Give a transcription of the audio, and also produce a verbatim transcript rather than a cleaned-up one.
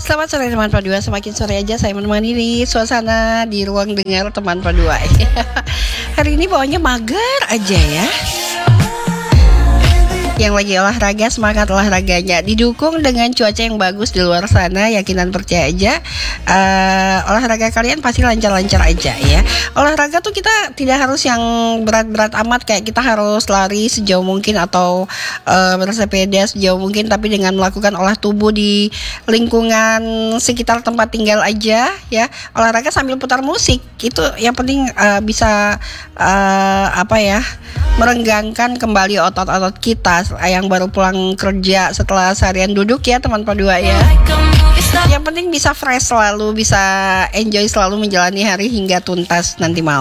Selamat sore teman Padua, semakin sore aja saya menemani di suasana di ruang dengar teman Padua. Hari ini bawanya mager aja ya. Yang lagi olahraga, semangat olahraganya. Didukung dengan cuaca yang bagus di luar sana, yakinan percaya aja uh, olahraga kalian pasti lancar-lancar aja ya. Olahraga tuh kita tidak harus yang berat-berat amat, kayak kita harus lari sejauh mungkin atau uh, bersepeda sejauh mungkin, tapi dengan melakukan olah tubuh di lingkungan sekitar tempat tinggal aja ya. Olahraga sambil putar musik, itu yang penting uh, bisa uh, apa ya, merenggangkan kembali otot-otot kita yang baru pulang kerja setelah seharian duduk ya teman Padua ya. Yang penting bisa fresh selalu, bisa enjoy selalu menjalani hari hingga tuntas nanti malam.